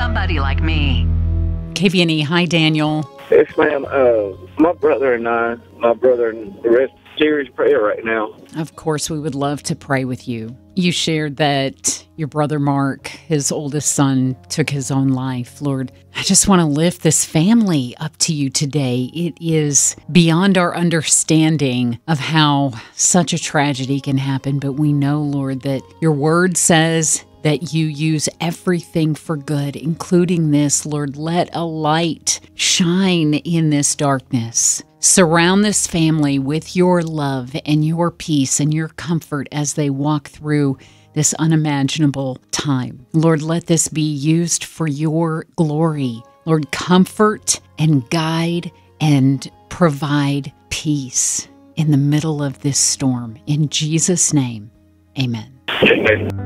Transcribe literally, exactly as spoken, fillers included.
somebody like me. K V N E, hi, Daniel. Yes, ma'am. Uh, my brother and I, my brother and the rest, serious prayer right now. Of course, we would love to pray with you. You shared that your brother Mark, his oldest son, took his own life. Lord, I just want to lift this family up to you today. It is beyond our understanding of how such a tragedy can happen, but we know, Lord, that your word says that you use everything for good, including this. Lord, let a light shine in this darkness. Surround this family with your love and your peace and your comfort as they walk through this unimaginable time. Lord, let this be used for your glory. Lord, comfort and guide and provide peace in the middle of this storm. In Jesus' name, amen. Amen.